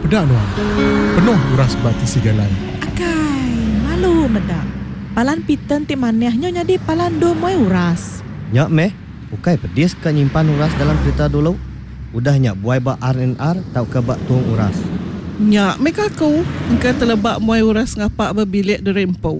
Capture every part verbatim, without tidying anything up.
pedak nuan. Penuh uras bati sejalan. Akai, malu medak. Palan piten ti manehnya jadi palan do moy uras. Nyak meh, ukai pedis ke nyimpan uras dalam kereta dulu. Udah nyak buai bak R and R tau ke bak tuang uras. Nyak meh kaku, engkau telebak moy uras ngapak berbilik di rempo.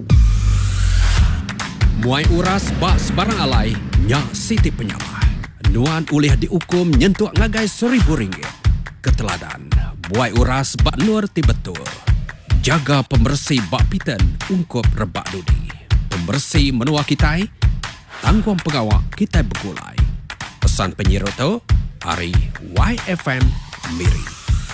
Muai uras bak sebarang alai, nyak Siti Penyamah. Nuan ulih dihukum nyentuak ngagai seribu ringgit. Keteladan, muai uras bak nur ti betul. Jaga pembersih bak piten ungkup rebak dudi. Pembersih menua kitai, tangguang pengawak kitai begulai. Pesan penyiru tu, hari Y F M Miri.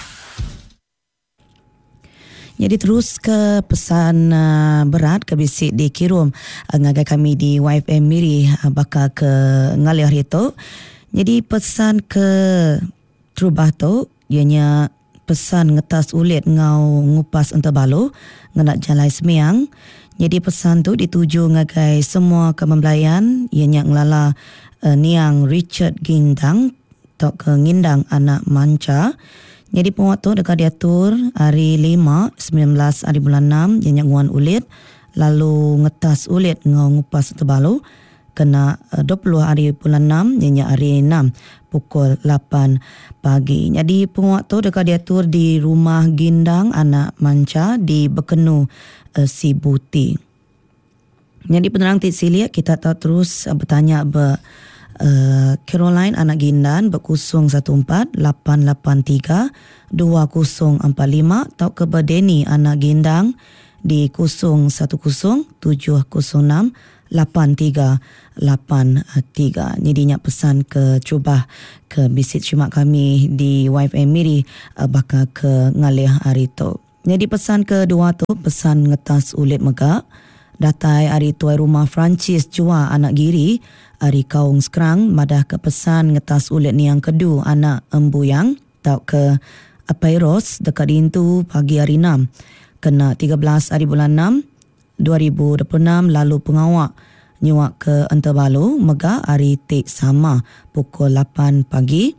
Jadi terus ke pesan uh, berat ke bisik di Kirum uh, ngagai kami di Y F M Miri uh, bakal ke ngalih hari tu. Jadi pesan ke Trubah tu ianya pesan ngetas ulit ngau ngupas entebalu ngenak jalai semiang. Jadi pesan tu dituju ngagai semua kemembelayan ianya ngelala uh, niang Richard Gindang tok ke ngindang anak manca. Jadi pengwaktu dekat diatur hari lima, sembilan belas hari bulan enam ianya nguan ulit lalu ngetas ulit ngau ngupas entebalu kena uh, dua puluh hari bulan enam ianya hari enam pukul lapan pagi. Jadi pengwaktu dekat diatur di rumah Gindang anak manca di Bekenu uh, Sibuti. Jadi penerang Tik Silia kita tahu terus uh, bertanya be uh, Caroline anak Gindan berkusung satu empat lapan lapan tiga dua kosong empat lima atau ke Bedeni anak Gindang di kusung satu kosong tujuh kosong enam lapan tiga lapan tiga. Jadi nyak pesan ke cuba ke bisit cimak kami di Y F M Miri uh, bakal ke ngalih hari tu. Jadi pesan kedua tu pesan ngetas ulit megak. Datai hari tuai rumah Francis Jua anak Giri hari Kaung Skrang madah ke pesan ngetas ulit ni yang kedu anak Embuyang tau ke Apairos dekat dintu pagi hari enam kena tiga belas hari bulan enam dua ribu dua puluh enam lalu pengawak nyuak ke Entebalu megak hari tik sama pukul lapan pagi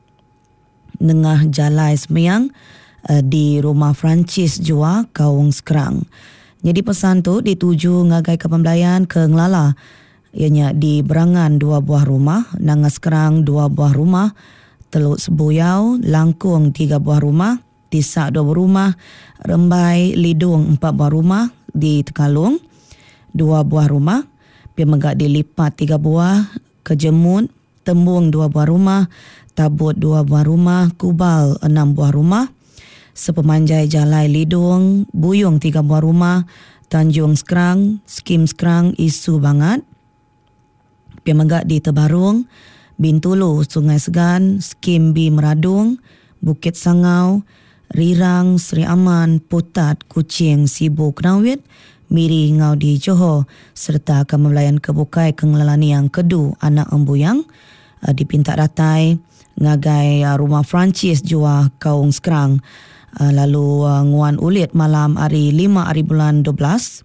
nengah jalai semiang uh, di rumah Francis Jua Kaung Skrang. Jadi pesan tu dituju ngagai kepembelayan ke Ngelala ianya di Berangan dua buah rumah, Nangas Kerang dua buah rumah, Teluk Sebuyau, Langkung tiga buah rumah, Tisak dua buah rumah, Rembai Lidung empat buah rumah, di Tekalung dua buah rumah, Pemegak di Lipat tiga buah, Kejemut, Tembung dua buah rumah, Tabut dua buah rumah, Kubal enam buah rumah, Sepemanjai Jalai Lidung, Buyung tiga buah rumah, Tanjung Skrang, Skim Skrang, Isu Bangat, Pemegak di Tebarung, Bintulu, Sungai Segan, Skim B Meradung, Bukit Sangau, Rirang, Seri Aman, Putat, Kuching, Sibu, Kenawit, Miri Ngau di Johor, serta kemelayan kebukai kengelalani yang kedu anak Embuyang, uh, dipinta datai, ngagai uh, rumah Francis Jua Kaung Skrang. Uh, lalu uh, nguan ulit malam hari lima hari bulan dua belas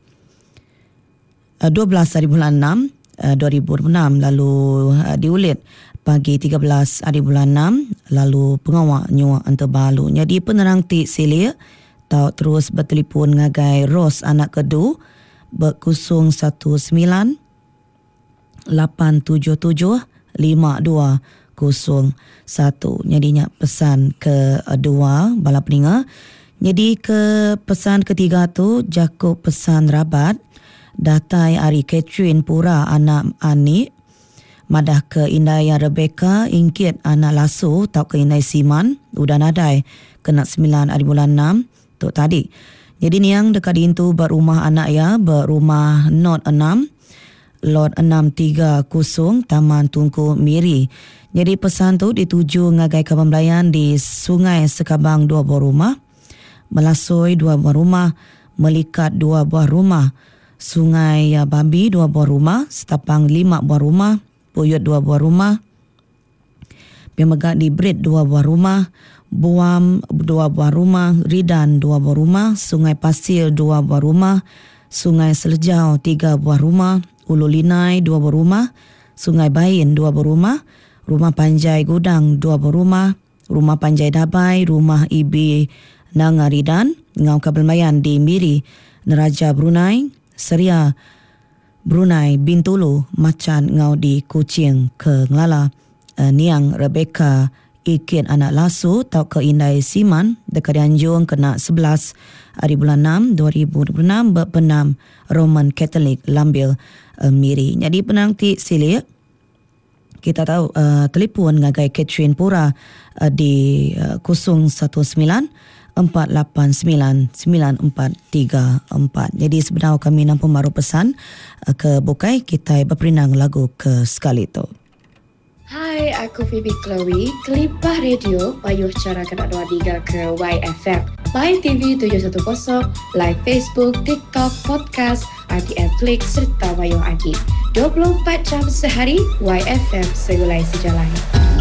uh, dua belas hari bulan enam uh, dua ribu dua puluh enam lalu uh, diulit pagi tiga belas hari bulan enam lalu pengawak nyuak Entebalu. Jadi penerang Tik Silia tau terus bertelefon ngagai Ros anak kedu berkusung satu sembilan lapan tujuh tujuh lima dua kosong satu. Jadi nyak pesan ke dua bala peninga. Jadi ke pesan ketiga tu Jakub pesan rabat datai hari Catherine Pura anak Ani madah ke Indaya Rebecca ingkit anak Lasu tau ke Indai Siman udah nadai kena sembilan hari bulan enam tu tadi. Jadi ni yang dekat itu berumah anak ya berumah Not enam Lot enam tiga kosong Taman Tunku Miri. Jadi pesan tu dituju ngagai kepembelayan di Sungai Sekabang dua buah rumah, Melasoi dua buah rumah, Melikat dua buah rumah, Sungai Babi dua buah rumah, Setapang lima buah rumah, Puyut dua buah rumah, Pemegak di Brit dua buah rumah, Buam dua buah rumah, Ridan dua buah rumah, Sungai Pasir dua buah rumah, Sungai Selejau tiga buah rumah, Ulu Linai dua buah rumah, Sungai Bain dua buah rumah, Rumah Panjai Gudang dua buah rumah, Rumah Panjai Dabai, Rumah Ibi Nangaridan ngau kabel mayan di Miri, Neraja Brunei, Seria Brunei, Bintulu, Macan ngau di Kuching ke Nglala, uh, Niang Rebecca Ikit anak lasu tau ke Indai Siman dekat Anjung kena sebelas hari bulan enam dua ribu dua puluh enam berpenam Roman Catholic Lambil uh, Miri. Jadi penang ti sili kita tahu uh, telefon ngagai Catherine Pura uh, di uh, kosong satu sembilan empat lapan sembilan sembilan empat tiga empat. Jadi sebenarnya kami nampu maru pesan uh, ke Bukai kita berperinang lagu ke sekali tu. Hai, aku Phoebe Chloe, Kelipah Radio, payuh cara kena dua tiga ke Y F M, Live T V tujuh satu kosong, Live Facebook, TikTok, Podcast, R T M Flick serta payuh lagi. dua puluh empat jam sehari, Y F M segulai sejalan.